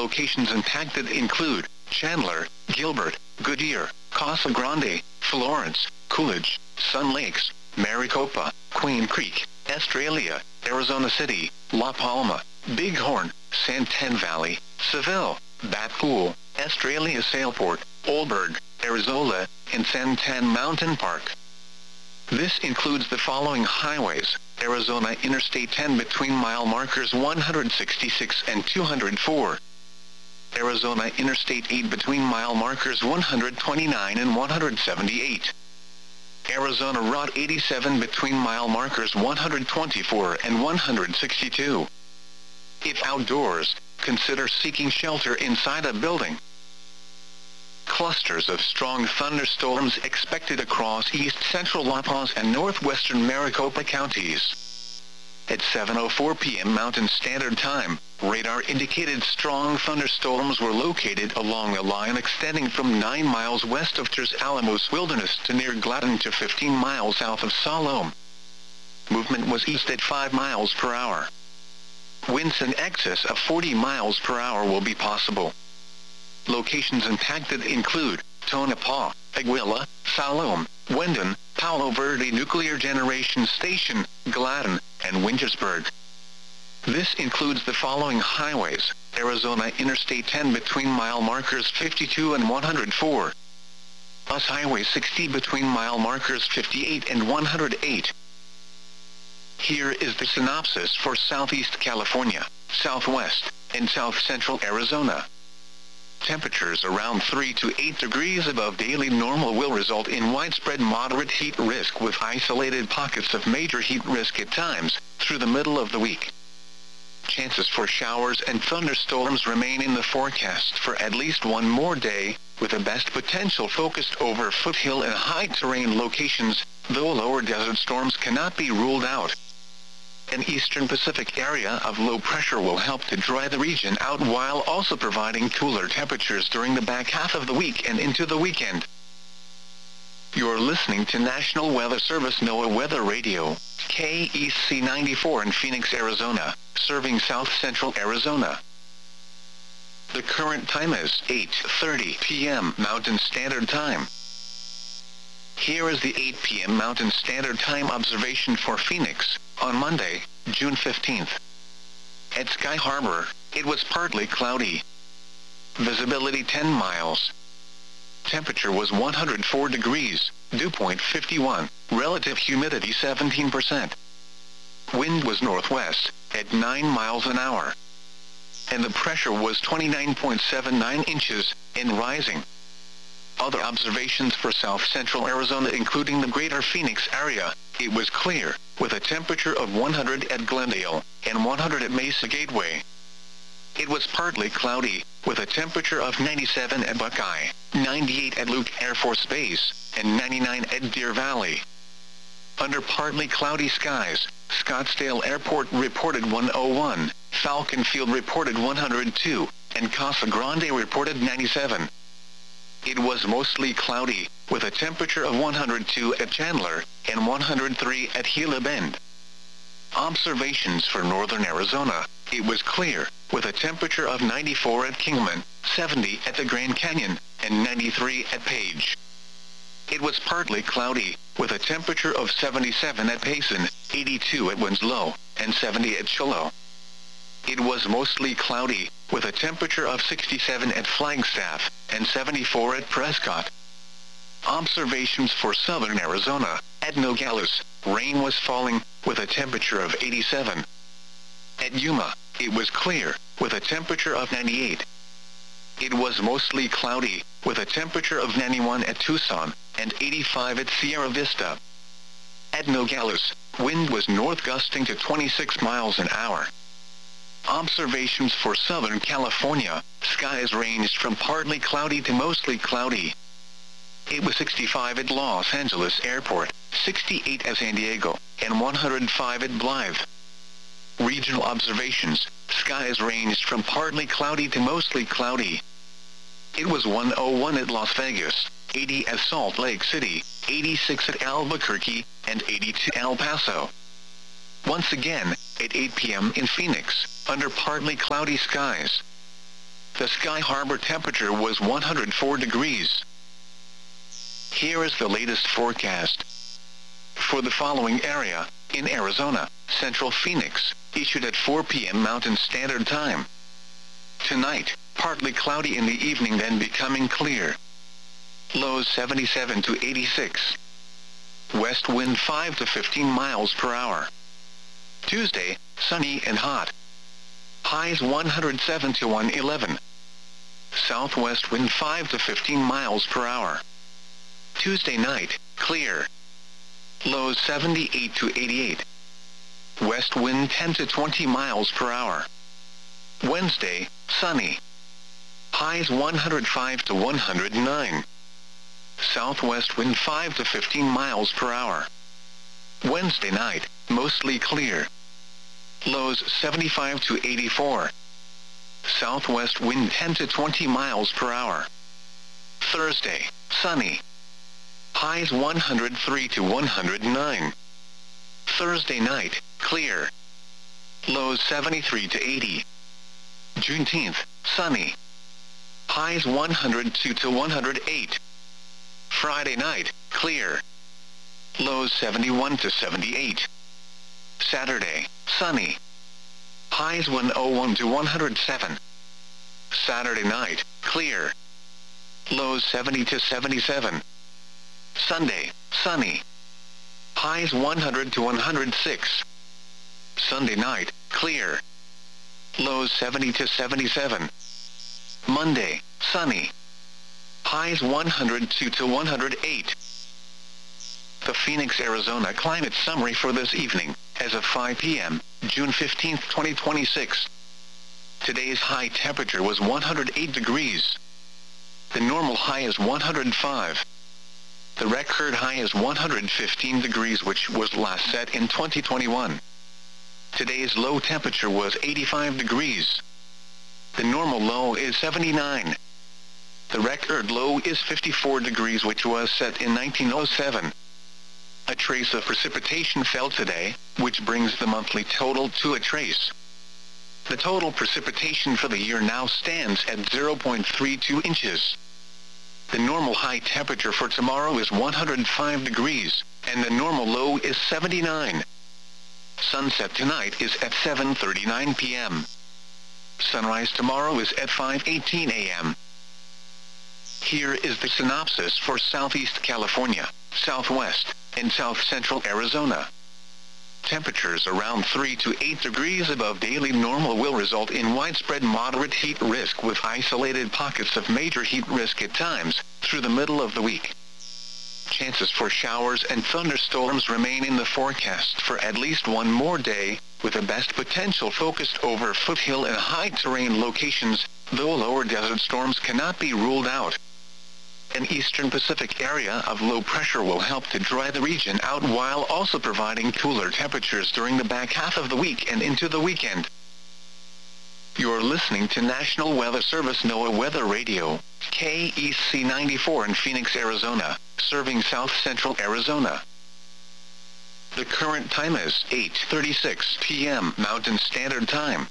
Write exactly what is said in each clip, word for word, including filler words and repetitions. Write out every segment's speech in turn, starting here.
Locations impacted include Chandler, Gilbert, Goodyear, Casa Grande, Florence, Coolidge, Sun Lakes, Maricopa, Queen Creek, Estrella, Arizona City, La Palma, Bighorn, Santan Valley, Seville, Bat Pool, Estrella Sailport, Oldberg, Arizola, and Santan Mountain Park. This includes the following highways: Arizona Interstate ten between mile markers one hundred sixty-six and two hundred four. Arizona Interstate eight between mile markers one hundred twenty-nine and one hundred seventy-eight. Arizona Route eighty-seven between mile markers one hundred twenty-four and one hundred sixty-two. If outdoors, consider seeking shelter inside a building. Clusters of strong thunderstorms expected across east central La Paz and northwestern Maricopa counties. At seven oh four p m Mountain Standard Time, radar indicated strong thunderstorms were located along a line extending from nine miles west of Tres Alamos Wilderness to near Gladden to fifteen miles south of Salome. Movement was east at five miles per hour. Winds in excess of forty miles per hour will be possible. Locations impacted include Tonopah, Aguila, Salome, Wendon, Palo Verde Nuclear Generation Station, Gladden, and Wintersburg. This includes the following highways: Arizona Interstate ten between mile markers fifty-two and one hundred four. U S Highway sixty between mile markers fifty-eight and one hundred eight. Here is the synopsis for Southeast California, Southwest, and South Central Arizona. Temperatures around three to eight degrees above daily normal will result in widespread moderate heat risk with isolated pockets of major heat risk at times, through the middle of the week. Chances for showers and thunderstorms remain in the forecast for at least one more day, with the best potential focused over foothill and high terrain locations, though lower desert storms cannot be ruled out. An eastern Pacific area of low pressure will help to dry the region out while also providing cooler temperatures during the back half of the week and into the weekend. You're listening to National Weather Service NOAA Weather Radio, K E C ninety-four in Phoenix, Arizona, serving south central Arizona. The current time is eight thirty p m Mountain Standard Time. Here is the eight p m Mountain Standard Time observation for Phoenix, on Monday, June fifteenth. At Sky Harbor, it was partly cloudy. Visibility ten miles. Temperature was one hundred four degrees, dew point fifty-one, relative humidity seventeen percent. Wind was northwest, at nine miles an hour. And the pressure was twenty-nine point seven nine inches, and rising. Other observations for south central Arizona including the greater Phoenix area, it was clear, with a temperature of one hundred at Glendale, and one hundred at Mesa Gateway. It was partly cloudy, with a temperature of ninety-seven at Buckeye, ninety-eight at Luke Air Force Base, and ninety-nine at Deer Valley. Under partly cloudy skies, Scottsdale Airport reported one oh one, Falcon Field reported one hundred two, and Casa Grande reported ninety-seven. It was mostly cloudy, with a temperature of one hundred two at Chandler, and one hundred three at Gila Bend. Observations for northern Arizona, it was clear, with a temperature of ninety-four at Kingman, seventy at the Grand Canyon, and ninety-three at Page. It was partly cloudy, with a temperature of seventy-seven at Payson, eighty-two at Winslow, and seventy at Shiloh. It was mostly cloudy, with a temperature of sixty-seven at Flagstaff, and seventy-four at Prescott. Observations for southern Arizona, at Nogales, rain was falling, with a temperature of eighty-seven. At Yuma, it was clear, with a temperature of ninety-eight. It was mostly cloudy, with a temperature of ninety-one at Tucson, and eighty-five at Sierra Vista. At Nogales, wind was north gusting to twenty-six miles an hour. Observations for Southern California, skies ranged from partly cloudy to mostly cloudy. It was sixty-five at Los Angeles Airport, sixty-eight at San Diego, and one hundred five at Blythe. Regional observations, skies ranged from partly cloudy to mostly cloudy. It was one oh one at Las Vegas, eighty at Salt Lake City, eighty-six at Albuquerque, and eighty-two at El Paso. Once again, at eight p m in Phoenix, under partly cloudy skies. The Sky Harbor temperature was one hundred four degrees. Here is the latest forecast. For the following area, in Arizona, Central Phoenix, issued at four p m Mountain Standard Time. Tonight, partly cloudy in the evening, then becoming clear. Lows seventy-seven to eighty-six. West wind five to fifteen miles per hour. Tuesday, sunny and hot. Highs one hundred seven to one hundred eleven. Southwest wind five to fifteen miles per hour. Tuesday night, clear. Lows seventy-eight to eighty-eight. West wind ten to twenty miles per hour. Wednesday, sunny. Highs one hundred five to one hundred nine. Southwest wind five to fifteen miles per hour. Wednesday night, mostly clear. Lows seventy-five to eighty-four. Southwest wind ten to twenty miles per hour. Thursday, sunny. Highs one hundred three to one hundred nine. Thursday night, clear. Lows seventy-three to eighty. Juneteenth, sunny. Highs one hundred two to one hundred eight. Friday night, clear. Lows seventy-one to seventy-eight. Saturday, sunny. Highs one hundred one to one hundred seven. Saturday night, clear. Lows seventy to seventy-seven. Sunday, sunny. Highs one hundred to one hundred six. Sunday night, clear. Lows seventy to seventy-seven. Monday, sunny. Highs one hundred two to one hundred eight. The Phoenix, Arizona climate summary for this evening, as of five p m, June fifteenth, twenty twenty-six. Today's high temperature was one hundred eight degrees. The normal high is one hundred five. The record high is one hundred fifteen degrees, which was last set in twenty twenty-one. Today's low temperature was eighty-five degrees. The normal low is seventy-nine. The record low is fifty-four degrees, which was set in nineteen oh seven. A trace of precipitation fell today, which brings the monthly total to a trace. The total precipitation for the year now stands at zero point three two inches. The normal high temperature for tomorrow is one hundred five degrees, and the normal low is seventy-nine. Sunset tonight is at seven thirty-nine p m Sunrise tomorrow is at five eighteen a m Here is the synopsis for Southeast California, Southwest, and South Central Arizona. Temperatures around three to eight degrees above daily normal will result in widespread moderate heat risk, with isolated pockets of major heat risk at times through the middle of the week. Chances for showers and thunderstorms remain in the forecast for at least one more day, with the best potential focused over foothill and high-terrain locations, though lower desert storms cannot be ruled out. An eastern Pacific area of low pressure will help to dry the region out, while also providing cooler temperatures during the back half of the week and into the weekend. You're listening to National Weather Service NOAA Weather Radio, K E C ninety-four in Phoenix, Arizona, serving South Central Arizona. The current time is eight thirty-six p m Mountain Standard Time.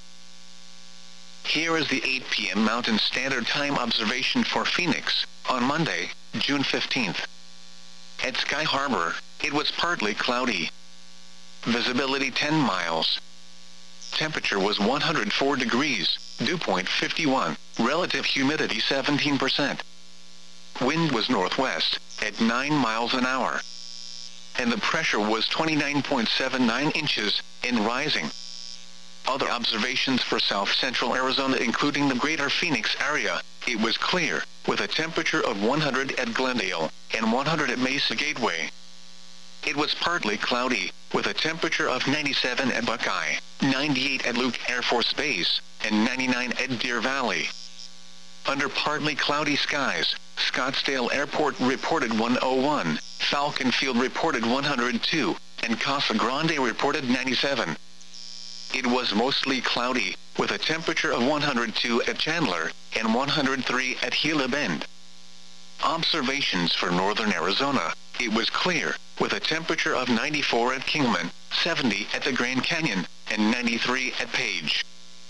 Here is the eight p m Mountain Standard Time observation for Phoenix, on Monday, June fifteenth. At Sky Harbor, it was partly cloudy. Visibility ten miles. Temperature was one hundred four degrees, dew point fifty-one, relative humidity seventeen percent. Wind was northwest, at nine miles an hour. And the pressure was twenty-nine point seven nine inches, and rising. Other observations for South Central Arizona, including the greater Phoenix area, it was clear, with a temperature of one hundred at Glendale, and one hundred at Mesa Gateway. It was partly cloudy, with a temperature of ninety-seven at Buckeye, ninety-eight at Luke Air Force Base, and ninety-nine at Deer Valley. Under partly cloudy skies, Scottsdale Airport reported one oh one, Falcon Field reported one hundred two, and Casa Grande reported ninety-seven. It was mostly cloudy, with a temperature of one hundred two at Chandler, and one hundred three at Gila Bend. Observations for northern Arizona, it was clear, with a temperature of ninety-four at Kingman, seventy at the Grand Canyon, and ninety-three at Page.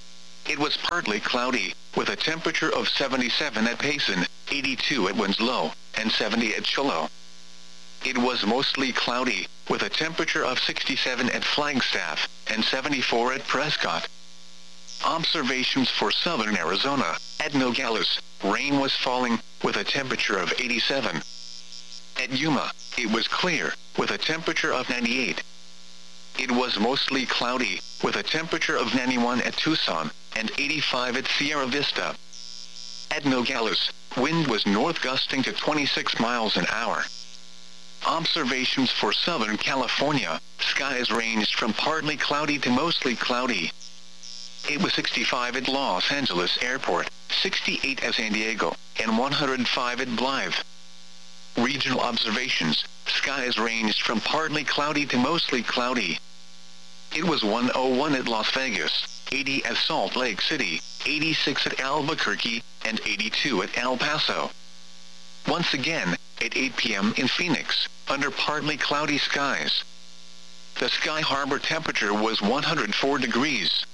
It was partly cloudy, with a temperature of seventy-seven at Payson, eighty-two at Winslow, and seventy at Shiloh. It was mostly cloudy, with a temperature of sixty-seven at Flagstaff, and seventy-four at Prescott. Observations for southern Arizona. At Nogales, rain was falling, with a temperature of eighty-seven. At Yuma, it was clear, with a temperature of ninety-eight. It was mostly cloudy, with a temperature of ninety-one at Tucson, and eighty-five at Sierra Vista. At Nogales, wind was north gusting to twenty-six miles an hour. Observations for Southern California. Skies ranged from partly cloudy to mostly cloudy. It was sixty-five at Los Angeles Airport, sixty-eight at San Diego, and one hundred five at Blythe. Regional observations. Skies ranged from partly cloudy to mostly cloudy. It was one oh one at Las Vegas, eighty at Salt Lake City, eighty-six at Albuquerque, and eighty-two at El Paso. Once again, at eight p m in Phoenix, under partly cloudy skies. The Sky Harbor temperature was one hundred four degrees.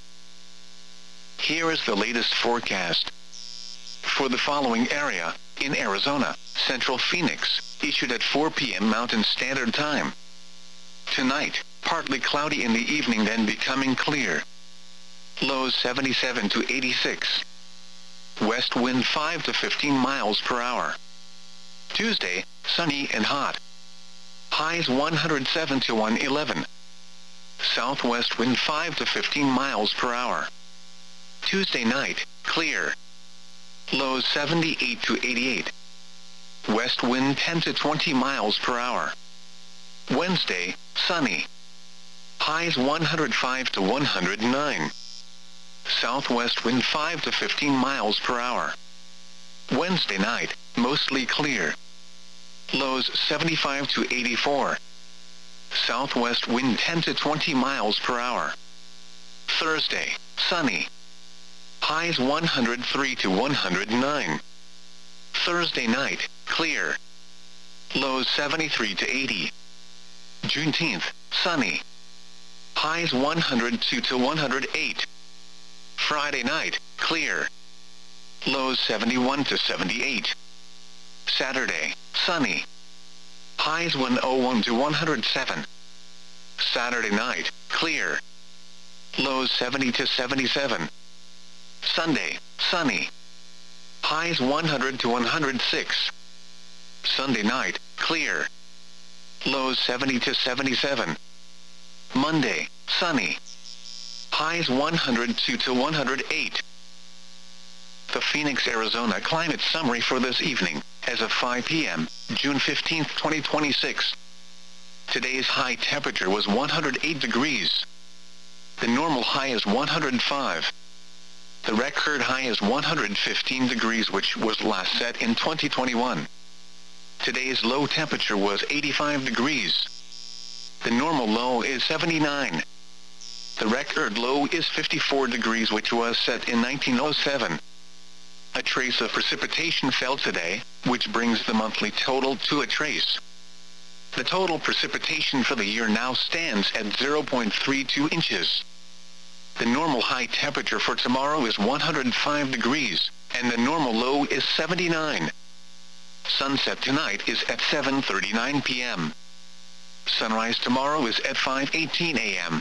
Here is the latest forecast. For the following area, in Arizona, Central Phoenix, issued at four p m Mountain Standard Time. Tonight, partly cloudy in the evening, then becoming clear. Lows seventy-seven to eighty-six. West wind five to fifteen miles per hour. Tuesday, sunny and hot. Highs one hundred seven to one eleven. Southwest wind five to fifteen miles per hour. Tuesday night, clear. Lows seventy-eight to eighty-eight. West wind ten to twenty miles per hour. Wednesday, sunny. Highs one hundred five to one hundred nine. Southwest wind five to fifteen miles per hour. Wednesday night, mostly clear. Lows seventy-five to eighty-four. Southwest wind ten to twenty miles per hour. Thursday, sunny. Highs one hundred three to one hundred nine. Thursday night, clear. Lows seventy-three to eighty. Juneteenth, sunny. Highs one hundred two to one hundred eight. Friday night, clear. Lows seventy-one to seventy-eight. Saturday, sunny. Highs one oh one to one hundred seven. Saturday night, clear. Lows seventy to seventy-seven. Sunday, sunny. Highs one hundred to one hundred six. Sunday night, clear. Lows seventy to seventy-seven. Monday, sunny. Highs one hundred two to one hundred eight. The Phoenix, Arizona climate summary for this evening, as of five p m, June fifteenth, twenty twenty-six. Today's high temperature was one hundred eight degrees. The normal high is one hundred five. The record high is one hundred fifteen degrees, which was last set in twenty twenty-one. Today's low temperature was eighty-five degrees. The normal low is seventy-nine. The record low is fifty-four degrees, which was set in nineteen oh seven. A trace of precipitation fell today, which brings the monthly total to a trace. The total precipitation for the year now stands at zero point three two inches. The normal high temperature for tomorrow is one hundred five degrees, and the normal low is seventy-nine. Sunset tonight is at seven thirty-nine p m Sunrise tomorrow is at five eighteen a m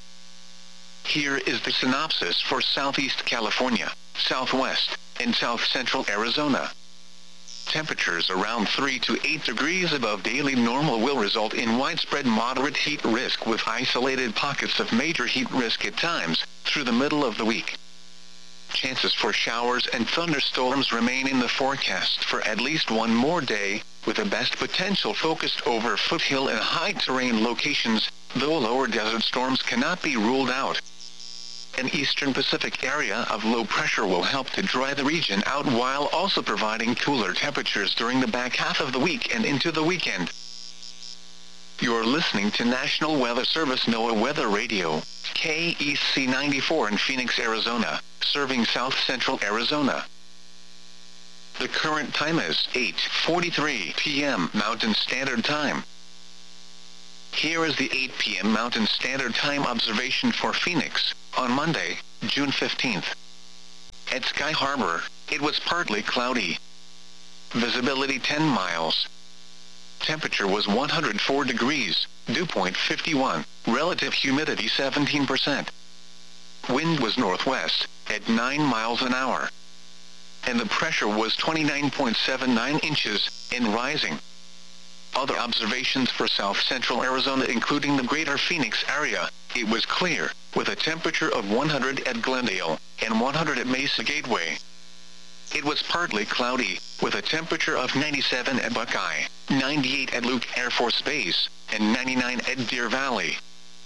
Here is the synopsis for Southeast California, Southwest, and South Central Arizona. Temperatures around three to eight degrees above daily normal will result in widespread moderate heat risk, with isolated pockets of major heat risk at times through the middle of the week. Chances for showers and thunderstorms remain in the forecast for at least one more day, with the best potential focused over foothill and high-terrain locations, though lower desert storms cannot be ruled out. An eastern Pacific area of low pressure will help to dry the region out, while also providing cooler temperatures during the back half of the week and into the weekend. You're listening to National Weather Service NOAA Weather Radio, K E C ninety-four in Phoenix, Arizona, serving South Central Arizona. The current time is eight forty-three p m Mountain Standard Time. Here is the eight p m Mountain Standard Time observation for Phoenix, on Monday, June fifteenth. At Sky Harbor, it was partly cloudy. Visibility ten miles. Temperature was one hundred four degrees, dew point fifty-one, relative humidity seventeen percent. Wind was northwest, at nine miles an hour. And the pressure was twenty-nine point seven nine inches, and rising. Other observations for south-central Arizona including the greater Phoenix area, it was clear, with a temperature of one hundred at Glendale, and one hundred at Mesa Gateway. It was partly cloudy, with a temperature of ninety-seven at Buckeye, ninety-eight at Luke Air Force Base, and ninety-nine at Deer Valley.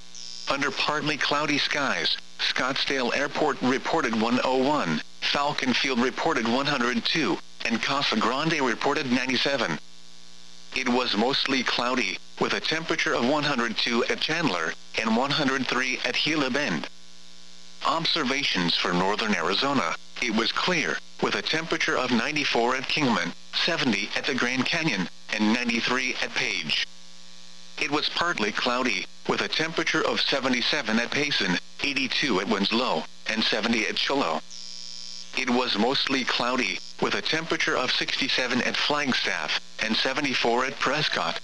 Under partly cloudy skies, Scottsdale Airport reported one oh one, Falcon Field reported one hundred two, and Casa Grande reported ninety-seven. It was mostly cloudy, with a temperature of one hundred two at Chandler, and one hundred three at Gila Bend. Observations for northern Arizona, it was clear, with a temperature of ninety-four at Kingman, seventy at the Grand Canyon, and ninety-three at Page. It was partly cloudy, with a temperature of seventy-seven at Payson, eighty-two at Winslow, and seventy at Shiloh. It was mostly cloudy, with a temperature of sixty-seven at Flagstaff, and seventy-four at Prescott.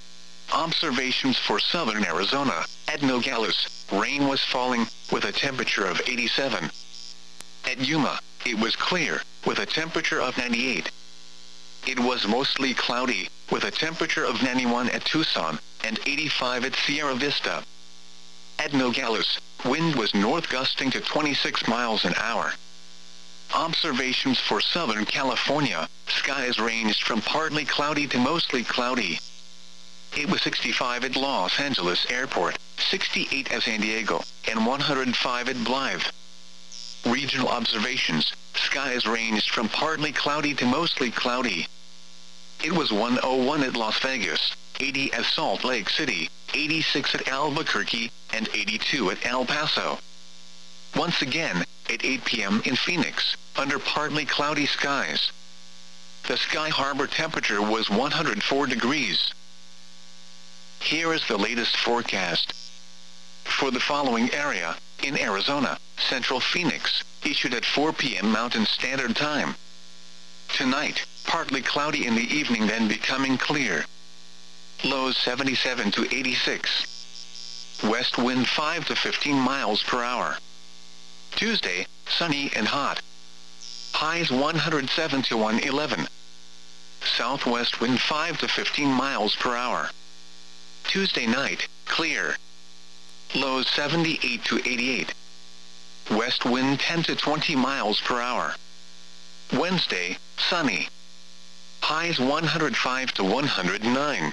Observations for southern Arizona, at Nogales, rain was falling, with a temperature of eighty-seven. At Yuma, it was clear, with a temperature of ninety-eight. It was mostly cloudy, with a temperature of ninety-one at Tucson, and eighty-five at Sierra Vista. At Nogales, wind was north gusting to twenty-six miles an hour. Observations for Southern California, skies ranged from partly cloudy to mostly cloudy. It was sixty-five at Los Angeles Airport, sixty-eight at San Diego, and one hundred five at Blythe. Regional observations, skies ranged from partly cloudy to mostly cloudy. It was one oh one at Las Vegas, eighty at Salt Lake City, eighty-six at Albuquerque, and eighty-two at El Paso. Once again, at eight p m in Phoenix, under partly cloudy skies. The Sky Harbor temperature was one hundred four degrees. Here is the latest forecast. For the following area, in Arizona, Central Phoenix, issued at four p m Mountain Standard Time. Tonight, partly cloudy in the evening then becoming clear. Lows seventy-seven to eighty-six. West wind five to fifteen miles per hour. Tuesday, sunny and hot. Highs one hundred seven to one eleven. Southwest wind five to fifteen miles per hour. Tuesday night, clear. Lows seventy-eight to eighty-eight. West wind ten to twenty miles per hour. Wednesday, sunny. Highs one hundred five to one hundred nine.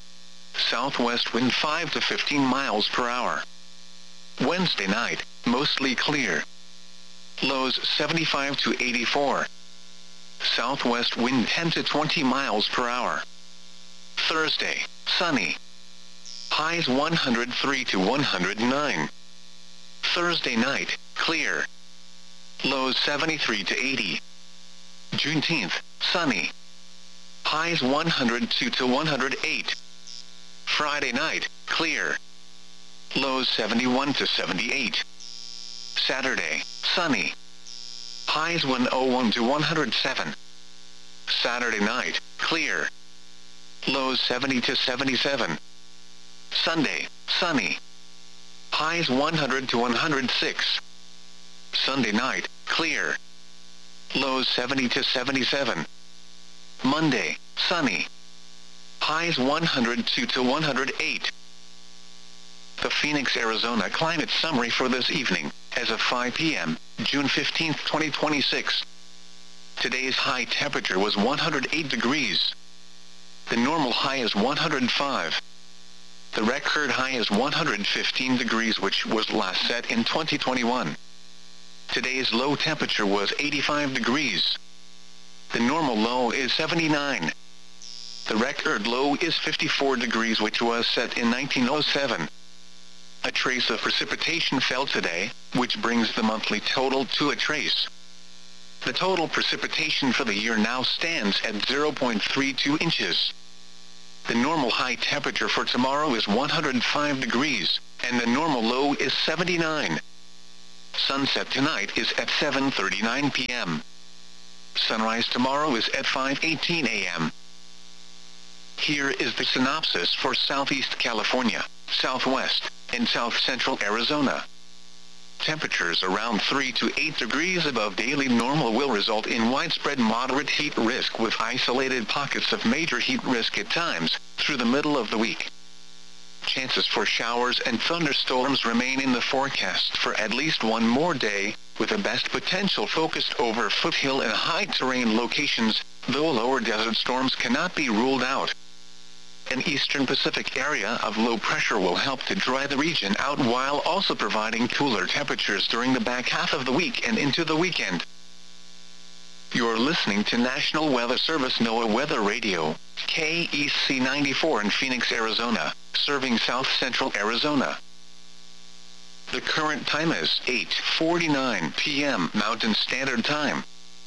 Southwest wind five to fifteen miles per hour. Wednesday night, mostly clear. Lows seventy-five to eighty-four. Southwest wind ten to twenty miles per hour. Thursday, sunny. Highs one hundred three to one hundred nine. Thursday night, clear. Lows seventy-three to eighty. Juneteenth, sunny. Highs one hundred two to one hundred eight. Friday night, clear. Lows seventy-one to seventy-eight. Saturday, sunny. Highs one oh one to one hundred seven. Saturday night, clear. Lows seventy to seventy-seven. Sunday, sunny. Highs one hundred to one hundred six. Sunday night, clear. Lows seventy to seventy-seven. Monday, sunny. Highs one hundred two to one hundred eight. The Phoenix, Arizona climate summary for this evening, as of five p m, June fifteenth, twenty twenty-six. Today's high temperature was one hundred eight degrees. The normal high is one hundred five. The record high is one hundred fifteen degrees, which was last set in twenty twenty-one. Today's low temperature was eighty-five degrees. The normal low is seventy-nine. The record low is fifty-four degrees, which was set in nineteen oh seven. A trace of precipitation fell today, which brings the monthly total to a trace. The total precipitation for the year now stands at zero point three two inches. The normal high temperature for tomorrow is one hundred five degrees, and the normal low is seventy-nine. Sunset tonight is at seven thirty-nine p m Sunrise tomorrow is at five eighteen a m Here is the synopsis for Southeast California, Southwest, and South Central Arizona. Temperatures around three to eight degrees above daily normal will result in widespread moderate heat risk with isolated pockets of major heat risk at times through the middle of the week. Chances for showers and thunderstorms remain in the forecast for at least one more day, with the best potential focused over foothill and high-terrain locations, though lower desert storms cannot be ruled out. An eastern Pacific area of low pressure will help to dry the region out while also providing cooler temperatures during the back half of the week and into the weekend. You're listening to National Weather Service NOAA Weather Radio, K E C ninety-four in Phoenix, Arizona, serving south central Arizona. The current time is eight forty-nine p m Mountain Standard Time.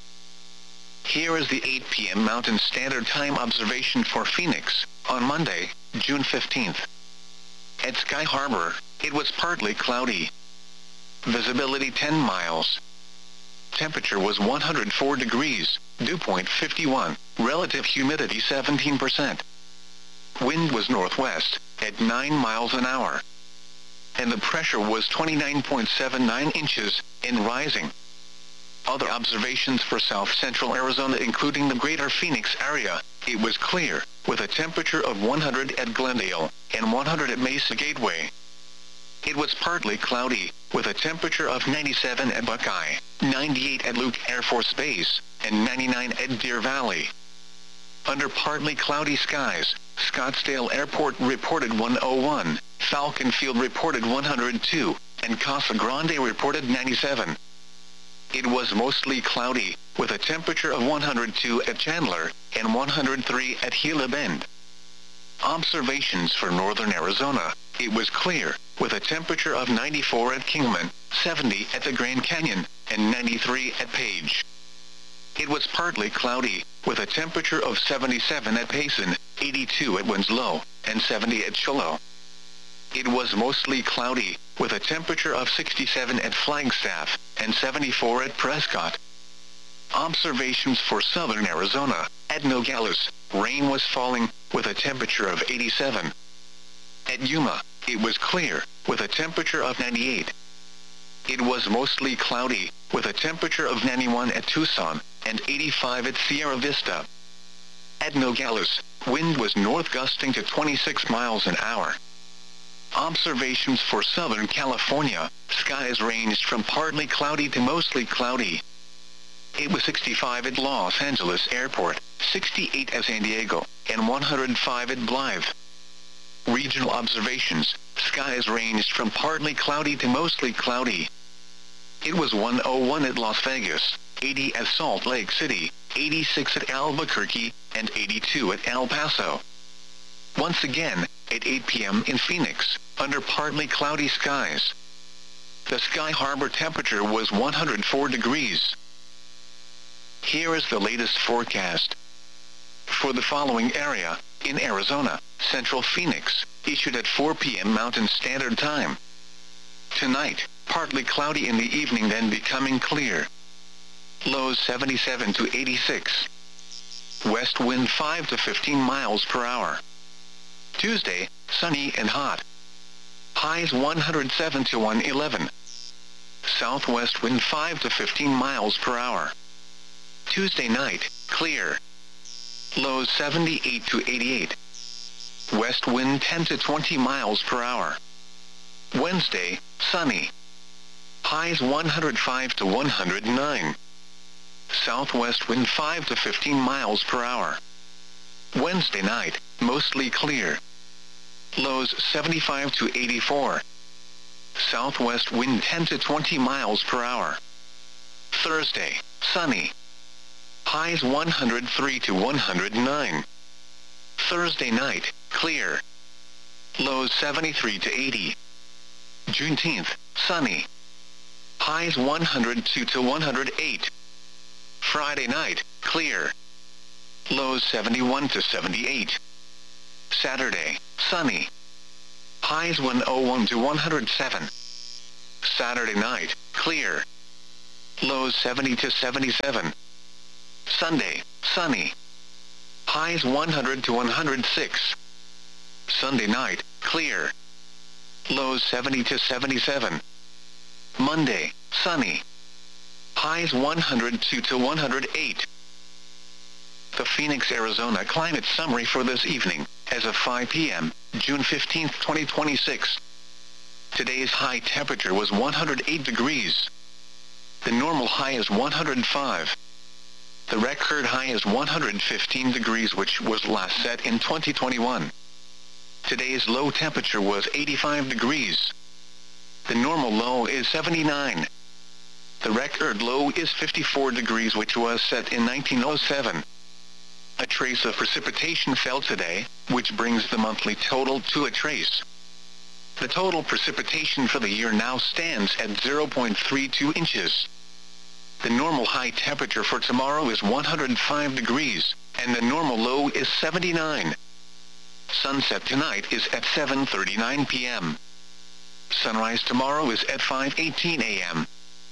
Here is the eight p m Mountain Standard Time observation for Phoenix, on Monday, June fifteenth. At Sky Harbor, it was partly cloudy. Visibility ten miles. Temperature was one hundred four degrees, dew point fifty-one, relative humidity seventeen percent. Wind was northwest, at nine miles an hour. And the pressure was twenty-nine point seven nine inches, and rising. Other observations for south central Arizona including the greater Phoenix area, it was clear, with a temperature of one hundred at Glendale, and one hundred at Mesa Gateway. It was partly cloudy, with a temperature of ninety-seven at Buckeye, ninety-eight at Luke Air Force Base, and ninety-nine at Deer Valley. Under partly cloudy skies, Scottsdale Airport reported one oh one, Falcon Field reported one hundred two, and Casa Grande reported ninety-seven. It was mostly cloudy, with a temperature of one hundred two at Chandler, and one hundred three at Gila Bend. Observations for northern Arizona, it was clear, with a temperature of ninety-four at Kingman, seventy at the Grand Canyon, and ninety-three at Page. It was partly cloudy, with a temperature of seventy-seven at Payson, eighty-two at Winslow, and seventy at Shiloh. It was mostly cloudy, with a temperature of sixty-seven at Flagstaff, and seventy-four at Prescott. Observations for southern Arizona, at Nogales, rain was falling, with a temperature of eighty-seven. At Yuma, it was clear, with a temperature of ninety-eight. It was mostly cloudy, with a temperature of ninety-one at Tucson, and eighty-five at Sierra Vista. At Nogales, wind was north gusting to twenty-six miles an hour. Observations for Southern California, skies ranged from partly cloudy to mostly cloudy. It was sixty-five at Los Angeles Airport, sixty-eight at San Diego, and one hundred five at Blythe. Regional observations, skies ranged from partly cloudy to mostly cloudy. It was one oh one at Las Vegas, eighty at Salt Lake City, eighty-six at Albuquerque, and eighty-two at El Paso. Once again, at eight p m in Phoenix, under partly cloudy skies. The Sky Harbor temperature was one hundred four degrees. Here is the latest forecast. For the following area, in Arizona, Central Phoenix, issued at four p m Mountain Standard Time. Tonight, partly cloudy in the evening then becoming clear. Lows seventy-seven to eighty-six. West wind five to fifteen miles per hour. Tuesday, sunny and hot. Highs one hundred seven to one eleven. Southwest wind five to fifteen miles per hour. Tuesday night, clear. Lows seventy-eight to eighty-eight. West wind ten to twenty miles per hour. Wednesday, sunny. Highs one hundred five to one hundred nine. Southwest wind five to fifteen miles per hour. Wednesday night, mostly clear. Lows seventy-five to eighty-four. Southwest wind ten to twenty miles per hour. Thursday, sunny. Highs one hundred three to one hundred nine. Thursday night, clear. Lows seventy-three to eighty. Juneteenth, sunny. Highs one hundred two to one hundred eight. Friday night, clear. Lows seventy-one to seventy-eight. Saturday, sunny. Highs one oh one to one hundred seven. Saturday night, clear. Lows seventy to seventy-seven. Sunday, sunny. Highs one hundred to one hundred six. Sunday night, clear. Lows seventy to seventy-seven. Monday, sunny. Highs one hundred two to one hundred eight. The Phoenix, Arizona climate summary for this evening, as of five p m, June fifteenth, twenty twenty-six. Today's high temperature was one hundred eight degrees. The normal high is one hundred five. The record high is one hundred fifteen degrees, which was last set in twenty twenty-one. Today's low temperature was eighty-five degrees. The normal low is seventy-nine. The record low is fifty-four degrees, which was set in nineteen oh seven. A trace of precipitation fell today, which brings the monthly total to a trace. The total precipitation for the year now stands at zero point three two inches. The normal high temperature for tomorrow is one hundred five degrees, and the normal low is seventy-nine. Sunset tonight is at seven thirty-nine p m Sunrise tomorrow is at five eighteen a m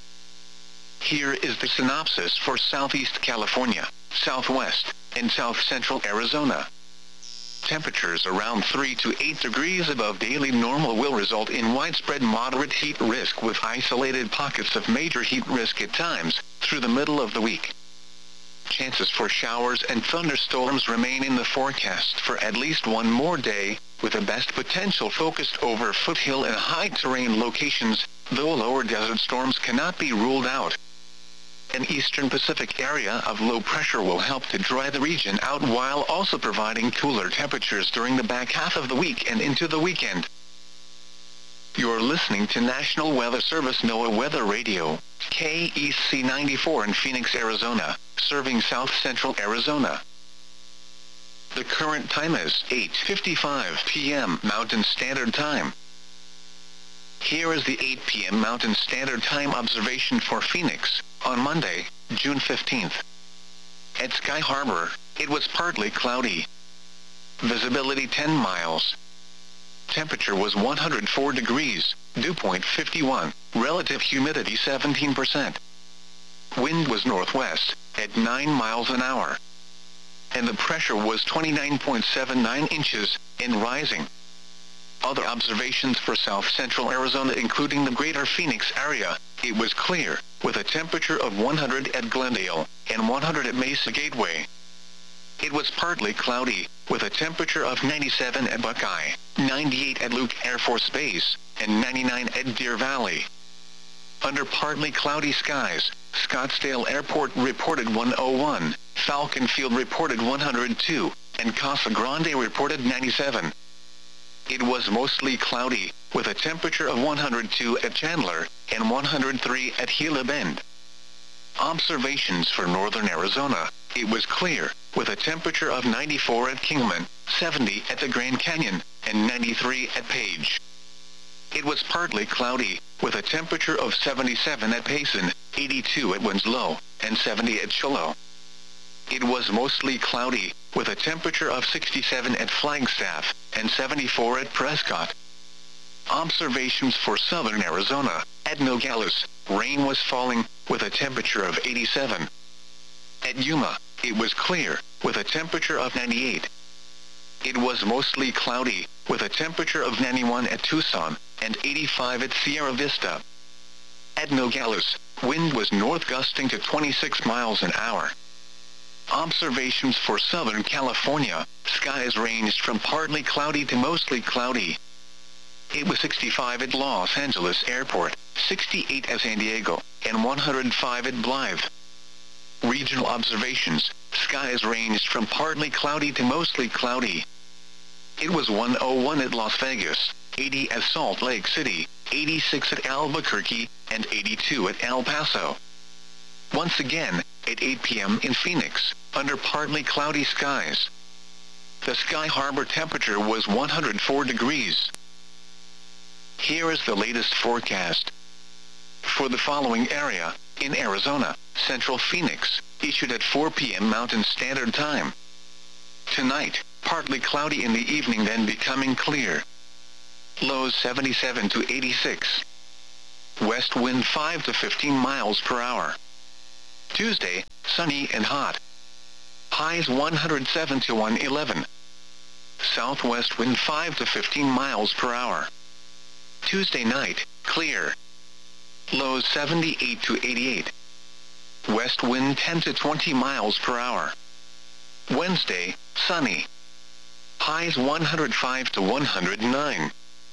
Here is the synopsis for Southeast California, Southwest, and South Central Arizona. Temperatures around three to eight degrees above daily normal will result in widespread moderate heat risk, with isolated pockets of major heat risk at times through the middle of the week. Chances for showers and thunderstorms remain in the forecast for at least one more day, with the best potential focused over foothill and high-terrain locations, though lower desert storms cannot be ruled out. An eastern Pacific area of low pressure will help to dry the region out, while also providing cooler temperatures during the back half of the week and into the weekend. You're listening to National Weather Service NOAA Weather Radio, K E C ninety-four in Phoenix, Arizona, serving South Central Arizona. The current time is eight fifty-five p m Mountain Standard Time. Here is the eight p m Mountain Standard Time observation for Phoenix on Monday, June fifteenth. At Sky Harbor, it was partly cloudy. Visibility ten miles. Temperature was one hundred four degrees, dew point fifty-one, relative humidity seventeen percent. Wind was northwest, at nine miles an hour. And the pressure was twenty-nine point seven nine inches, and rising. Other observations for South Central Arizona, including the greater Phoenix area, it was clear, with a temperature of one hundred at Glendale, and one hundred at Mesa Gateway. It was partly cloudy, with a temperature of ninety-seven at Buckeye, ninety-eight at Luke Air Force Base, and ninety-nine at Deer Valley. Under partly cloudy skies, Scottsdale Airport reported one oh one, Falcon Field reported one hundred two, and Casa Grande reported ninety-seven. It was mostly cloudy, with a temperature of one hundred two at Chandler, and one hundred three at Gila Bend. Observations for northern Arizona, it was clear, with a temperature of ninety-four at Kingman, seventy at the Grand Canyon, and ninety-three at Page. It was partly cloudy, with a temperature of seventy-seven at Payson, eighty-two at Winslow, and seventy at Shiloh. It was mostly cloudy, with a temperature of sixty-seven at Flagstaff, and seventy-four at Prescott. Observations for southern Arizona, at Nogales, rain was falling, with a temperature of eighty-seven. At Yuma, it was clear, with a temperature of ninety-eight. It was mostly cloudy, with a temperature of ninety-one at Tucson, and eighty-five at Sierra Vista. At Nogales, wind was north gusting to twenty-six miles an hour. Observations for Southern California, skies ranged from partly cloudy to mostly cloudy. It was sixty-five at Los Angeles Airport, sixty-eight at San Diego, and one hundred five at Blythe. Regional observations, skies ranged from partly cloudy to mostly cloudy. It was one oh one at Las Vegas, eighty at Salt Lake City, eighty-six at Albuquerque, and eighty-two at El Paso. Once again, at eight p m in Phoenix, under partly cloudy skies. The Sky Harbor temperature was one hundred four degrees. Here is the latest forecast. For the following area, in Arizona, Central Phoenix, issued at four p m Mountain Standard Time. Tonight, partly cloudy in the evening, then becoming clear. Lows seventy-seven to eighty-six. West wind five to fifteen miles per hour. Tuesday, sunny and hot. Highs one hundred seven to one hundred eleven. Southwest wind five to fifteen miles per hour. Tuesday night, clear. Lows seventy-eight to eighty-eight. West wind ten to twenty miles per hour. Wednesday, sunny. Highs one hundred five to one hundred nine.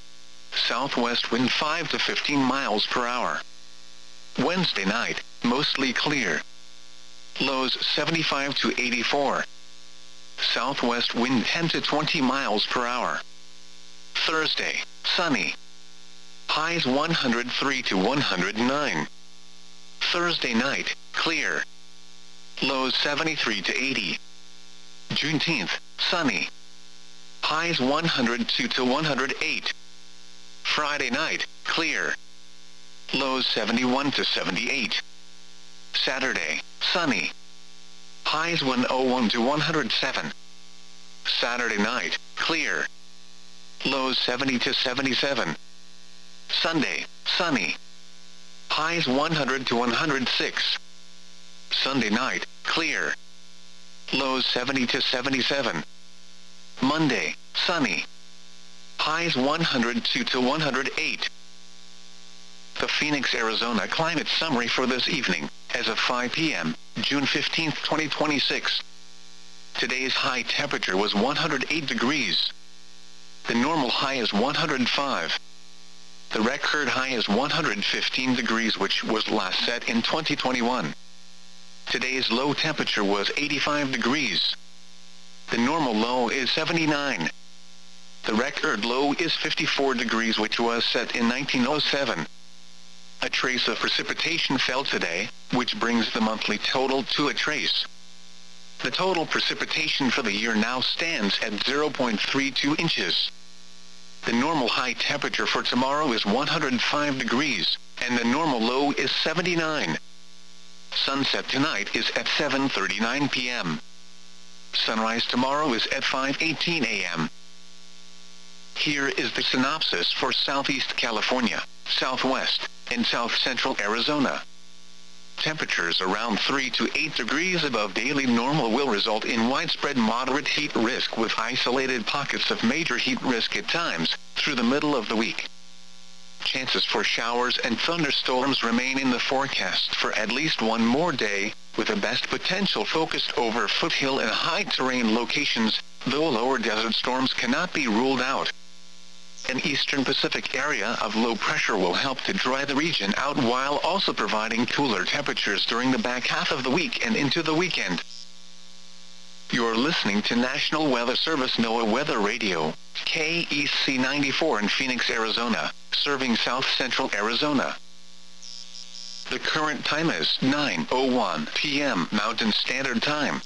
Southwest wind five to fifteen miles per hour. Wednesday night, mostly clear. Lows seventy-five to eighty-four. Southwest wind ten to twenty miles per hour. Thursday, sunny. Highs one hundred three to one hundred nine. Thursday night, clear. Lows seventy-three to eighty. Juneteenth, sunny. Highs one hundred two to one hundred eight. Friday night, clear. Lows seventy-one to seventy-eight. Saturday, sunny. Highs one oh one to one hundred seven. Saturday night, clear. Lows seventy to seventy-seven. Sunday, sunny. Highs one hundred to one hundred six. Sunday night, clear. Lows seventy to seventy-seven. Monday, sunny. Highs one hundred two to one hundred eight. The Phoenix, Arizona climate summary for this evening, as of five p m, June fifteenth, twenty twenty-six. Today's high temperature was one hundred eight degrees. The normal high is one hundred five. The record high is one hundred fifteen degrees, which was last set in twenty twenty-one. Today's low temperature was eighty-five degrees. The normal low is seventy-nine. The record low is fifty-four degrees, which was set in nineteen oh seven. A trace of precipitation fell today, which brings the monthly total to a trace. The total precipitation for the year now stands at zero point three two inches. The normal high temperature for tomorrow is one hundred five degrees, and the normal low is seventy-nine. Sunset tonight is at seven thirty-nine p m Sunrise tomorrow is at five eighteen a m Here is the synopsis for Southeast California, Southwest, and South Central Arizona. Temperatures around three to eight degrees above daily normal will result in widespread moderate heat risk, with isolated pockets of major heat risk at times through the middle of the week. Chances for showers and thunderstorms remain in the forecast for at least one more day, with the best potential focused over foothill and high terrain locations, though lower desert storms cannot be ruled out. An eastern Pacific area of low pressure will help to dry the region out, while also providing cooler temperatures during the back half of the week and into the weekend. You're listening to National Weather Service NOAA Weather Radio, K E C ninety-four in Phoenix, Arizona, serving South Central Arizona. The current time is nine oh one p m Mountain Standard Time.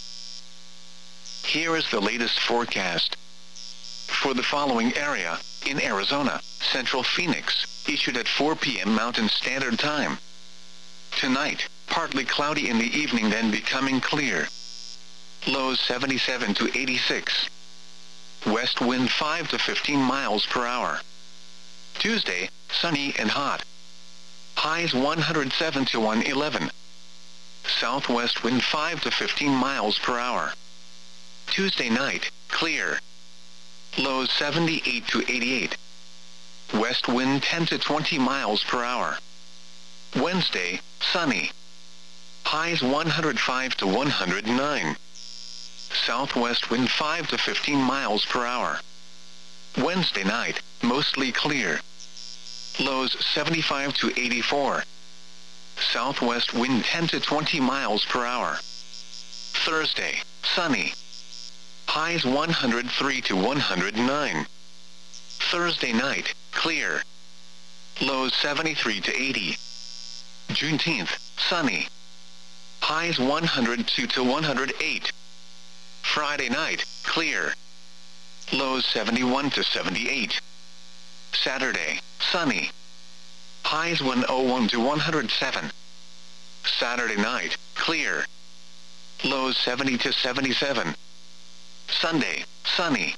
Here is the latest forecast for the following area in Arizona: Central Phoenix, issued at four p m Mountain Standard Time. Tonight, partly cloudy in the evening, then becoming clear. Lows seventy-seven to eighty-six. West wind five to fifteen miles per hour. Tuesday, sunny and hot. Highs one hundred seven to one hundred eleven. Southwest wind five to fifteen miles per hour. Tuesday night, clear. Lows seventy-eight to eighty-eight. West wind ten to twenty miles per hour. Wednesday, sunny. Highs one hundred five to one hundred nine. Southwest wind five to fifteen miles per hour. Wednesday night, mostly clear. Lows seventy-five to eighty-four. Southwest wind ten to twenty miles per hour. Thursday, sunny. Highs one hundred three to one hundred nine. Thursday night, clear. Lows seventy-three to eighty. Juneteenth, sunny. Highs one hundred two to one hundred eight. Friday night, clear. Lows seventy-one to seventy-eight. Saturday, sunny. Highs one oh one to one hundred seven. Saturday night, clear. Lows seventy to seventy-seven. Sunday, sunny.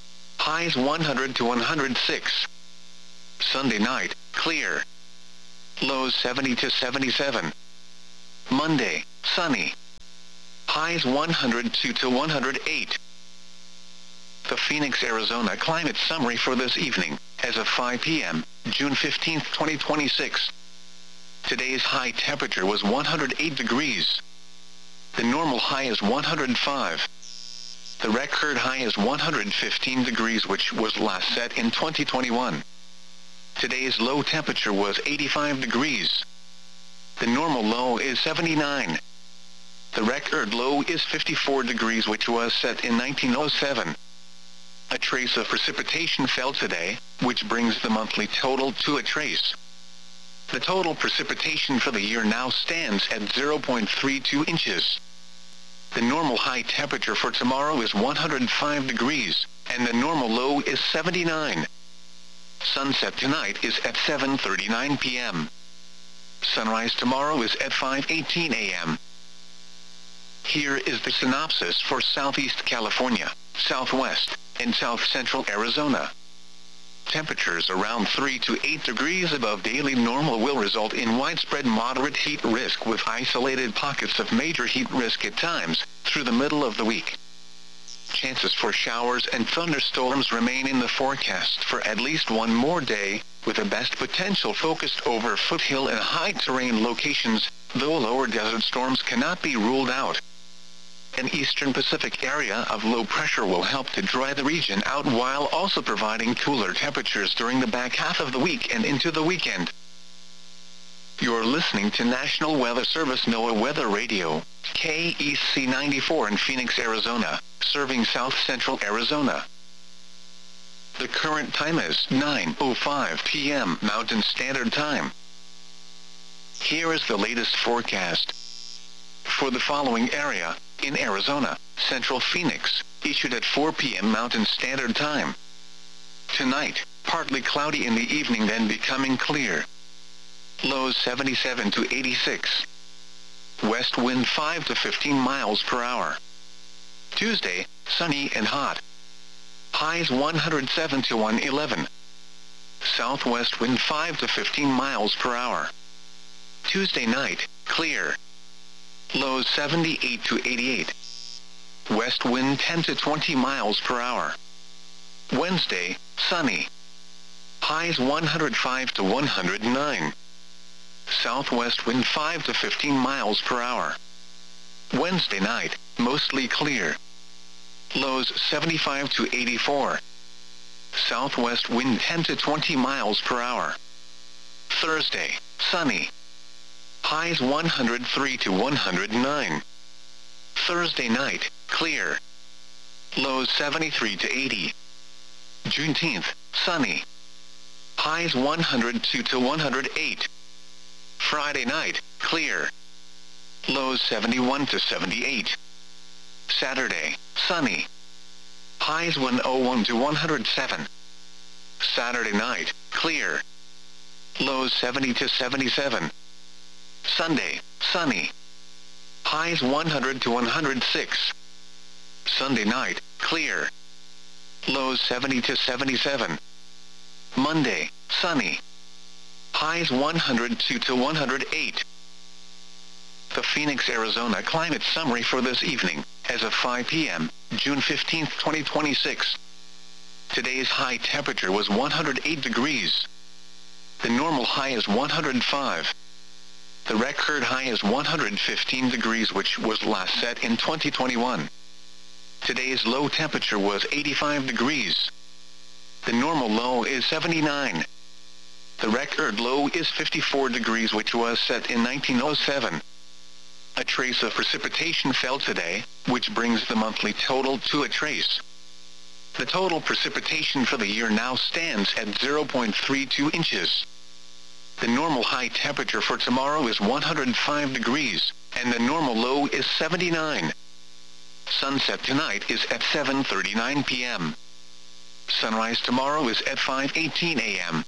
Highs one hundred to one hundred six. Sunday night, clear. Lows seventy to seventy-seven. Monday, sunny. Highs one hundred two to one hundred eight. The Phoenix, Arizona climate summary for this evening, as of five p m, June fifteenth, twenty twenty-six. Today's high temperature was one hundred eight degrees. The normal high is one hundred five. The record high is one hundred fifteen degrees, which was last set in twenty twenty-one. Today's low temperature was eighty-five degrees. The normal low is seventy-nine. The record low is fifty-four degrees, which was set in nineteen oh seven. A trace of precipitation fell today, which brings the monthly total to a trace. The total precipitation for the year now stands at zero point three two inches. The normal high temperature for tomorrow is one hundred five degrees, and the normal low is seventy-nine. Sunset tonight is at seven thirty-nine p m Sunrise tomorrow is at five eighteen a m Here is the synopsis for Southeast California, Southwest, and South Central Arizona. Temperatures around three to eight degrees above daily normal will result in widespread moderate heat risk, with isolated pockets of major heat risk at times through the middle of the week. Chances for showers and thunderstorms remain in the forecast for at least one more day, with the best potential focused over foothill and high-terrain locations, though lower desert storms cannot be ruled out. An eastern Pacific area of low pressure will help to dry the region out, while also providing cooler temperatures during the back half of the week and into the weekend. You're listening to National Weather Service NOAA Weather Radio, K E C ninety-four in Phoenix, Arizona, serving South Central Arizona. The current time is nine oh five p m Mountain Standard Time. Here is the latest forecast for the following area in Arizona: Central Phoenix, issued at four p m Mountain Standard Time. Tonight, partly cloudy in the evening, then becoming clear. Lows seventy-seven to eighty-six. West wind five to fifteen miles per hour. Tuesday, sunny and hot. Highs one hundred seven to one hundred eleven. Southwest wind five to fifteen miles per hour. Tuesday night, clear. Lows seventy-eight to eighty-eight. West wind ten to twenty miles per hour. Wednesday, sunny. Highs one hundred five to one hundred nine. Southwest wind five to fifteen miles per hour. Wednesday night, mostly clear. Lows seventy-five to eighty-four. Southwest wind ten to twenty miles per hour. Thursday, sunny. Highs one hundred three to one hundred nine. Thursday night, clear. Lows seventy-three to eighty. Juneteenth, sunny. Highs one hundred two to one hundred eight. Friday night, clear. Lows seventy-one to seventy-eight. Saturday, sunny. Highs one oh one to one hundred seven. Saturday night, clear. Lows seventy to seventy-seven. Sunday, sunny. Highs one hundred to one hundred six. Sunday night, clear. Lows seventy to seventy-seven. Monday, sunny. Highs one hundred two to one hundred eight. The Phoenix, Arizona climate summary for this evening, as of five p m, June fifteenth, twenty twenty-six. Today's high temperature was one hundred eight degrees. The normal high is one hundred five. The record high is one hundred fifteen degrees, which was last set in twenty twenty-one. Today's low temperature was eighty-five degrees. The normal low is seventy-nine. The record low is fifty-four degrees, which was set in nineteen oh seven. A trace of precipitation fell today, which brings the monthly total to a trace. The total precipitation for the year now stands at zero point three two inches. The normal high temperature for tomorrow is one hundred five degrees, and the normal low is seventy-nine. Sunset tonight is at seven thirty-nine p m Sunrise tomorrow is at five eighteen a m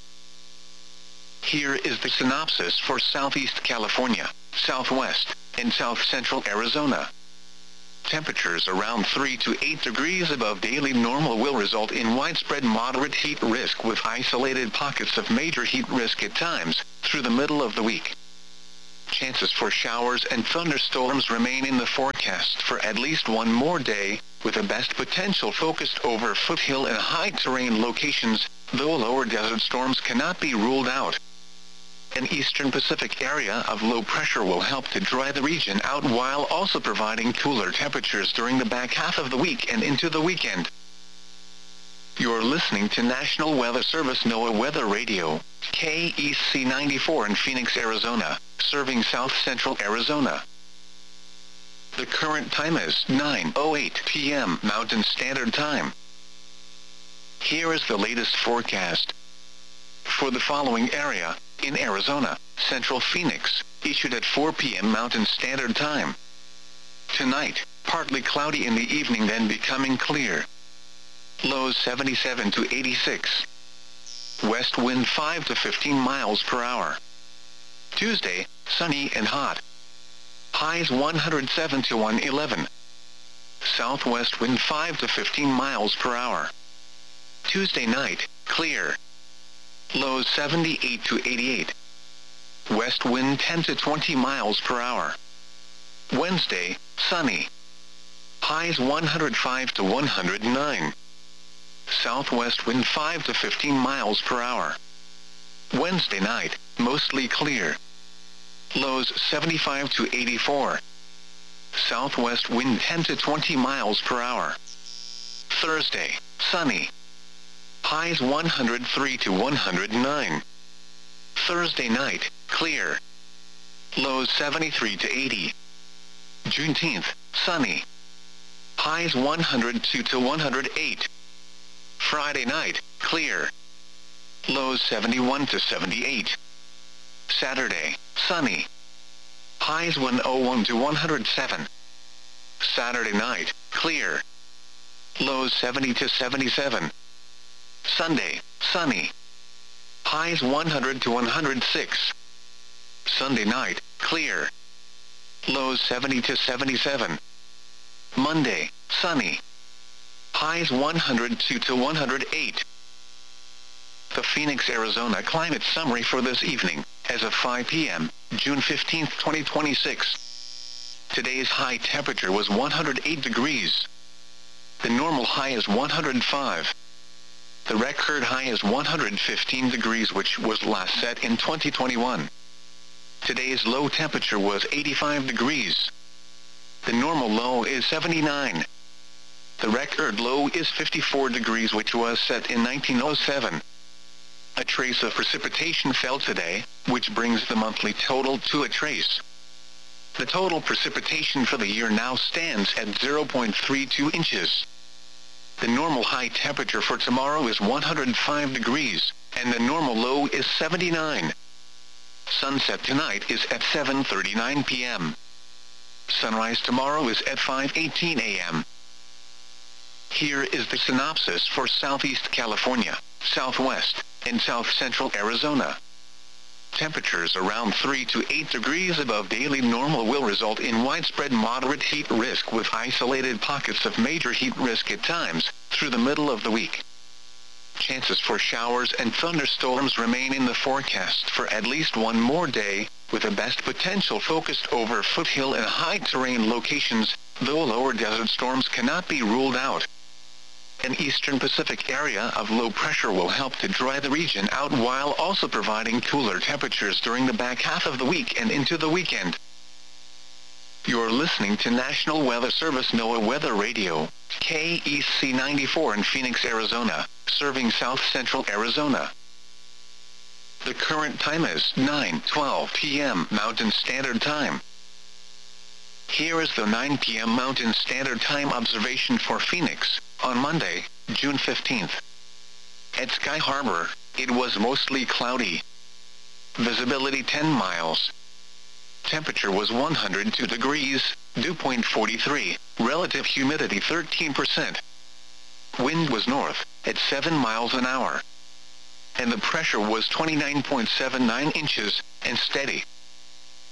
Here is the synopsis for Southeast California, Southwest, and South Central Arizona. Temperatures around three to eight degrees above daily normal will result in widespread moderate heat risk with isolated pockets of major heat risk at times through the middle of the week. Chances for showers and thunderstorms remain in the forecast for at least one more day, with the best potential focused over foothill and high-terrain locations, though lower desert storms cannot be ruled out. An eastern Pacific area of low pressure will help to dry the region out while also providing cooler temperatures during the back half of the week and into the weekend. You're listening to National Weather Service NOAA Weather Radio, K E C ninety-four in Phoenix, Arizona, serving south central Arizona. The current time is nine oh eight p m Mountain Standard Time. Here is the latest forecast. For the following area, in Arizona, Central Phoenix, issued at four p m Mountain Standard Time. Tonight, partly cloudy in the evening then becoming clear. Lows seventy-seven to eighty-six. West wind five to fifteen miles per hour. Tuesday, sunny and hot. Highs one hundred seven to one hundred eleven. Southwest wind five to fifteen miles per hour. Tuesday night, clear. Lows seventy-eight to eighty-eight. West wind ten to twenty miles per hour. Wednesday, sunny. Highs one hundred five to one hundred nine. Southwest wind five to fifteen miles per hour. Wednesday night, mostly clear. Lows seventy-five to eighty-four. Southwest wind ten to twenty miles per hour. Thursday, sunny. Highs one hundred three to one hundred nine. Thursday night, clear. Lows seventy-three to eighty. Juneteenth, sunny. Highs one hundred two to one hundred eight. Friday night, clear. Lows seventy-one to seventy-eight. Saturday, sunny. Highs one oh one to one hundred seven. Saturday night, clear. Lows seventy to seventy-seven. Sunday, sunny. Highs one hundred to one hundred six. Sunday night, clear. Lows seventy to seventy-seven. Monday, sunny. Highs one hundred two to one hundred eight. The Phoenix, Arizona climate summary for this evening, as of five p m, June fifteenth, twenty twenty-six. Today's high temperature was one hundred eight degrees. The normal high is one hundred five. The record high is one hundred fifteen degrees, which was last set in twenty twenty-one. Today's low temperature was eighty-five degrees. The normal low is seventy-nine. The record low is fifty-four degrees, which was set in nineteen oh seven. A trace of precipitation fell today, which brings the monthly total to a trace. The total precipitation for the year now stands at zero point three two inches. The normal high temperature for tomorrow is one hundred five degrees, and the normal low is seventy-nine. Sunset tonight is at seven thirty-nine p m Sunrise tomorrow is at five eighteen a m Here is the synopsis for Southeast California, Southwest, and South Central Arizona. Temperatures around three to eight degrees above daily normal will result in widespread moderate heat risk with isolated pockets of major heat risk at times through the middle of the week. Chances for showers and thunderstorms remain in the forecast for at least one more day, with the best potential focused over foothill and high-terrain locations, though lower desert storms cannot be ruled out. An eastern Pacific area of low pressure will help to dry the region out while also providing cooler temperatures during the back half of the week and into the weekend. You're listening to National Weather Service NOAA Weather Radio, K E C ninety-four in Phoenix, Arizona, serving south central Arizona. The current time is nine twelve p m Mountain Standard Time. Here is the nine p m Mountain Standard Time observation for Phoenix, on Monday, June fifteenth. At Sky Harbor, it was mostly cloudy. Visibility ten miles. Temperature was one hundred two degrees, dew point forty-three, relative humidity thirteen percent. Wind was north, at seven miles an hour. And the pressure was twenty-nine point seven nine inches, and steady.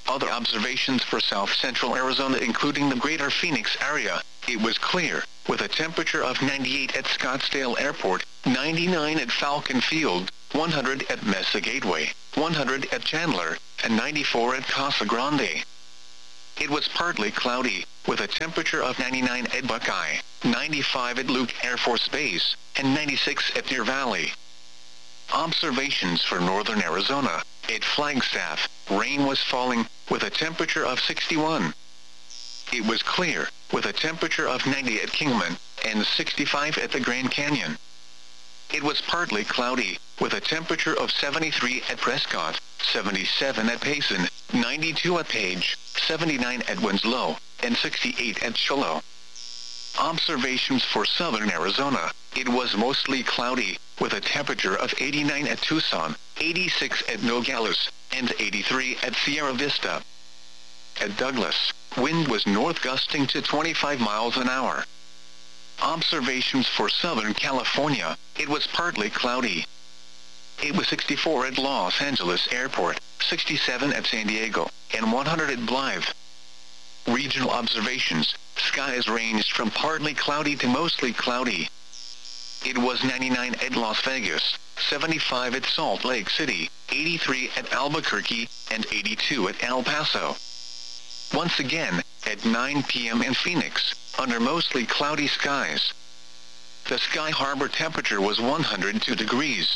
Other observations for south-central Arizona including the greater Phoenix area. It was clear, with a temperature of ninety-eight at Scottsdale Airport, ninety-nine at Falcon Field, one hundred at Mesa Gateway, one hundred at Chandler, and ninety-four at Casa Grande. It was partly cloudy, with a temperature of ninety-nine at Buckeye, ninety-five at Luke Air Force Base, and ninety-six at Deer Valley. Observations for northern Arizona. At Flagstaff, rain was falling, with a temperature of sixty-one. It was clear, with a temperature of ninety at Kingman, and sixty-five at the Grand Canyon. It was partly cloudy, with a temperature of seventy-three at Prescott, seventy-seven at Payson, ninety-two at Page, seventy-nine at Winslow, and sixty-eight at Shiloh. Observations for southern Arizona. It was mostly cloudy, with a temperature of eighty-nine at Tucson, eighty-six at Nogales, and eighty-three at Sierra Vista. At Douglas, wind was north gusting to twenty-five miles an hour. Observations for southern California. It was partly cloudy. It was sixty-four at Los Angeles Airport, sixty-seven at San Diego, and one hundred at Blythe. Regional observations. Skies ranged from partly cloudy to mostly cloudy. It was ninety-nine at Las Vegas, seventy-five at Salt Lake City, eighty-three at Albuquerque, and eighty-two at El Paso. Once again, at nine p m in Phoenix, under mostly cloudy skies. The Sky Harbor temperature was one hundred two degrees.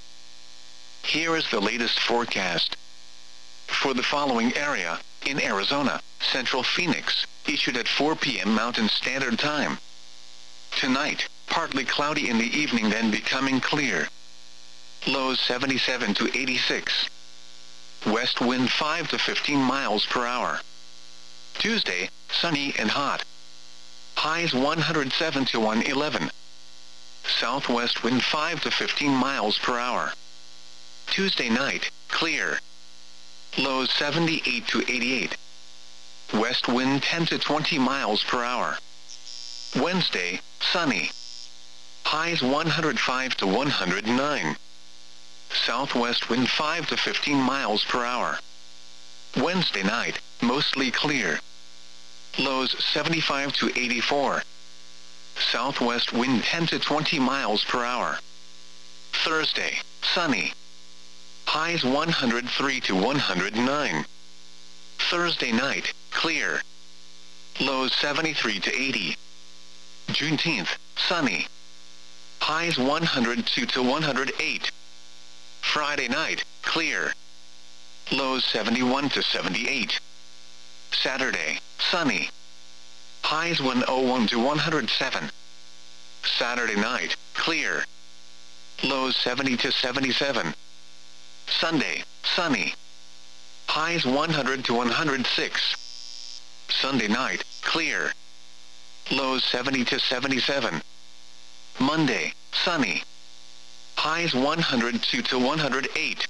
Here is the latest forecast. For the following area, in Arizona, Central Phoenix, issued at four p m Mountain Standard Time. Tonight, partly cloudy in the evening then becoming clear. Lows seventy-seven to eighty-six. West wind five to fifteen miles per hour. Tuesday, sunny and hot. Highs one hundred seven to one hundred eleven. Southwest wind five to fifteen miles per hour. Tuesday night, clear. Lows seventy-eight to eighty-eight. West wind ten to twenty miles per hour. Wednesday, sunny. Highs one hundred five to one hundred nine. Southwest wind five to fifteen miles per hour. Wednesday night, mostly clear. Lows seventy-five to eighty-four. Southwest wind ten to twenty miles per hour. Thursday, sunny. Highs one hundred three to one hundred nine. Thursday night, clear. Lows seventy-three to eighty. Juneteenth, sunny. Highs one hundred two to one hundred eight. Friday night, clear. Lows seventy-one to seventy-eight. Saturday, sunny. Highs one oh one to one hundred seven. Saturday night, clear. Lows seventy to seventy-seven. Sunday, sunny. Highs one hundred to one hundred six. Sunday night, clear. Lows seventy to seventy-seven. Monday, sunny. Highs one hundred two to one hundred eight.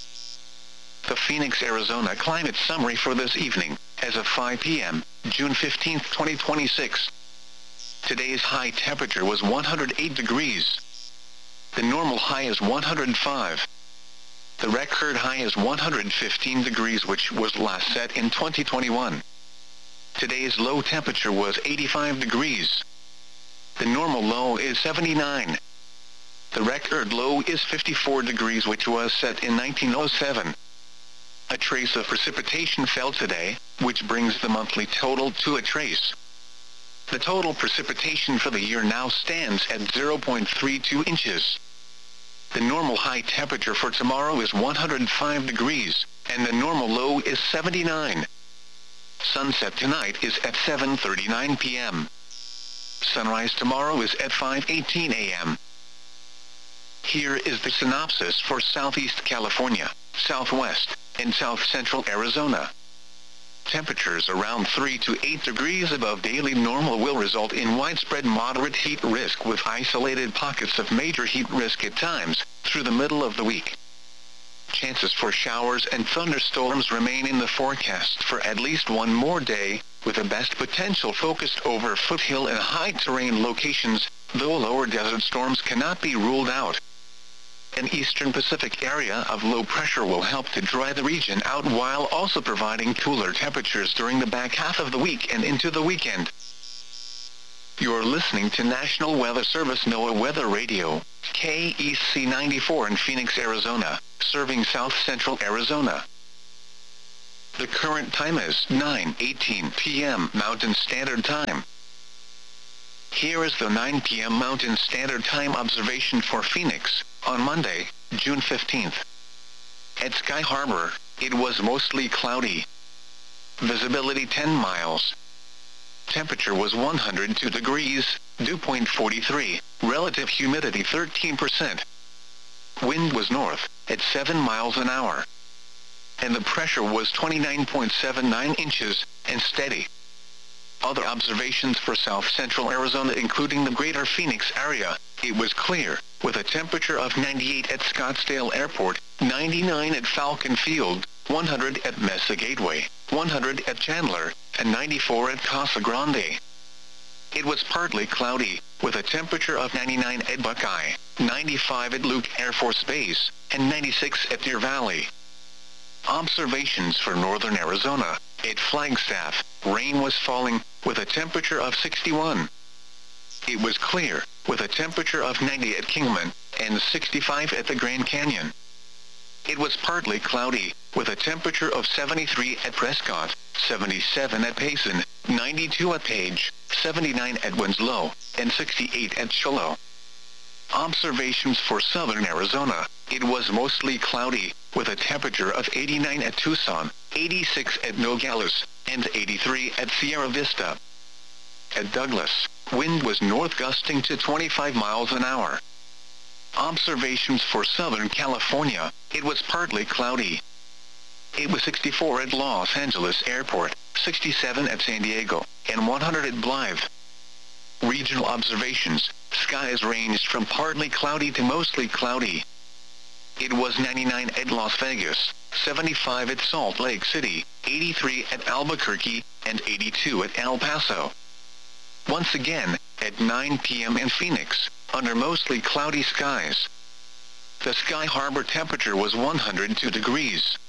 The Phoenix, Arizona climate summary for this evening, as of five p m, June fifteenth, twenty twenty-six. Today's high temperature was one hundred eight degrees. The normal high is one hundred five. The record high is one hundred fifteen degrees, which was last set in twenty twenty-one. Today's low temperature was eighty-five degrees. The normal low is seventy-nine. The record low is fifty-four degrees, which was set in nineteen oh seven. A trace of precipitation fell today, which brings the monthly total to a trace. The total precipitation for the year now stands at zero point three two inches. The normal high temperature for tomorrow is one hundred five degrees, and the normal low is seventy-nine. Sunset tonight is at seven thirty-nine p m Sunrise tomorrow is at five eighteen a m Here is the synopsis for Southeast California, Southwest, and South Central Arizona. Temperatures around three to eight degrees above daily normal will result in widespread moderate heat risk, with isolated pockets of major heat risk at times through the middle of the week. Chances for showers and thunderstorms remain in the forecast for at least one more day, with the best potential focused over foothill and high terrain locations, though lower desert storms cannot be ruled out. An eastern Pacific area of low pressure will help to dry the region out while also providing cooler temperatures during the back half of the week and into the weekend. You're listening to National Weather Service NOAA Weather Radio, K E C ninety-four in Phoenix, Arizona, serving south central Arizona. The current time is nine eighteen p m Mountain Standard Time. Here is the nine p m Mountain Standard Time observation for Phoenix, on Monday, June fifteenth. At Sky Harbor, it was mostly cloudy. Visibility ten miles. Temperature was one hundred two degrees, dew point forty-three, relative humidity thirteen percent. Wind was north, at seven miles an hour. And the pressure was twenty-nine point seven nine inches, and steady. Other observations for south central Arizona including the greater Phoenix area, it was clear, with a temperature of ninety-eight at Scottsdale Airport, ninety-nine at Falcon Field, one hundred at Mesa Gateway, one hundred at Chandler, and ninety-four at Casa Grande. It was partly cloudy, with a temperature of ninety-nine at Buckeye, ninety-five at Luke Air Force Base, and ninety-six at Deer Valley. Observations for northern Arizona. At Flagstaff, rain was falling, with a temperature of sixty-one. It was clear, with a temperature of ninety at Kingman, and sixty-five at the Grand Canyon. It was partly cloudy, with a temperature of seventy-three at Prescott, seventy-seven at Payson, ninety-two at Page, seventy-nine at Winslow, and sixty-eight at Shiloh. Observations for southern Arizona. It was mostly cloudy, with a temperature of eighty-nine at Tucson, eighty-six at Nogales, and eighty-three at Sierra Vista. At Douglas, wind was north gusting to twenty-five miles an hour. Observations for southern California. It was partly cloudy. It was sixty-four at Los Angeles Airport, sixty-seven at San Diego, and one hundred at Blythe. Regional observations. Skies ranged from partly cloudy to mostly cloudy. It was ninety-nine at Las Vegas, seventy-five at Salt Lake City, eighty-three at Albuquerque, and eighty-two at El Paso. Once again, at nine p m in Phoenix, under mostly cloudy skies. The Sky Harbor temperature was one hundred two degrees.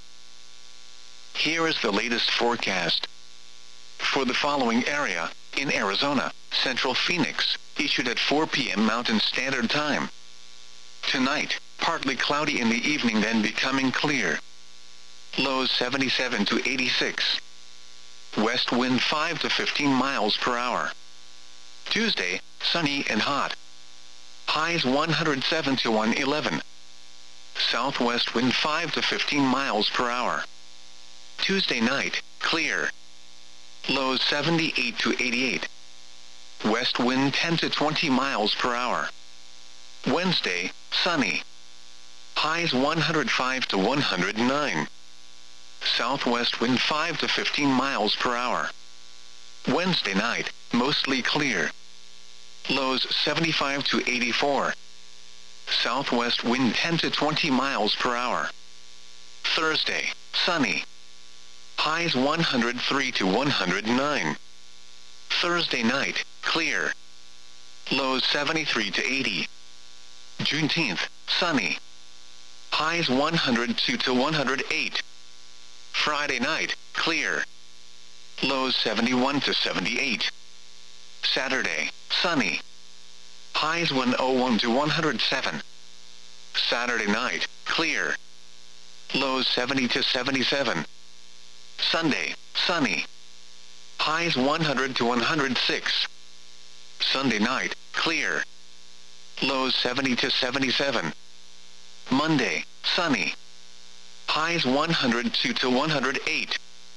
Here is the latest forecast. For the following area, in Arizona, Central Phoenix, issued at four p m Mountain Standard Time. Tonight, partly cloudy in the evening then becoming clear. Lows seventy-seven to eighty-six. West wind five to fifteen miles per hour. Tuesday, sunny and hot. Highs one hundred seven to one hundred eleven. Southwest wind five to fifteen miles per hour. Tuesday night, clear. Lows seventy-eight to eighty-eight. West wind ten to twenty miles per hour. Wednesday, sunny. Highs one hundred five to one hundred nine. Southwest wind five to fifteen miles per hour. Wednesday night, mostly clear. Lows seventy-five to eighty-four. Southwest wind ten to twenty miles per hour. Thursday, sunny. Highs one hundred three to one hundred nine. Thursday night, clear. Lows seventy-three to eighty. Juneteenth, sunny. Highs one hundred two to one hundred eight. Friday night, clear. Lows seventy-one to seventy-eight. Saturday, sunny. Highs one oh one to one hundred seven. Saturday night, clear. Lows seventy to seventy-seven. Sunday, sunny. Highs one hundred to one hundred six. Sunday night, clear. Lows seventy to seventy-seven. Monday, sunny. Highs one hundred two to one hundred eight.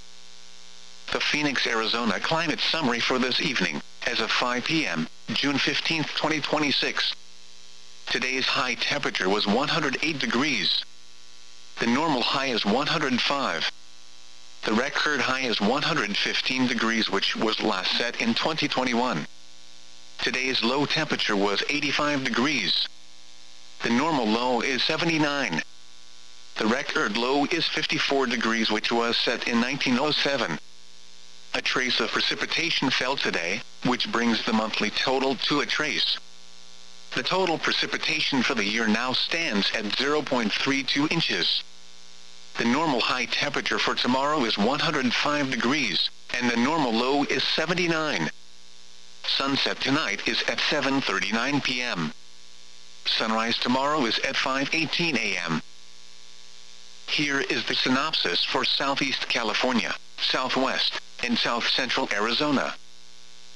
The Phoenix, Arizona climate summary for this evening, as of five p m, June fifteenth, twenty twenty-six. Today's high temperature was one hundred eight degrees. The normal high is one hundred five. The record high is one hundred fifteen degrees, which was last set in twenty twenty-one. Today's low temperature was eighty-five degrees. The normal low is seventy-nine. The record low is fifty-four degrees, which was set in nineteen oh seven. A trace of precipitation fell today, which brings the monthly total to a trace. The total precipitation for the year now stands at zero point three two inches. The normal high temperature for tomorrow is one hundred five degrees, and the normal low is seventy-nine. Sunset tonight is at seven thirty-nine p m Sunrise tomorrow is at five eighteen a m Here is the synopsis for Southeast California, Southwest, and South Central Arizona.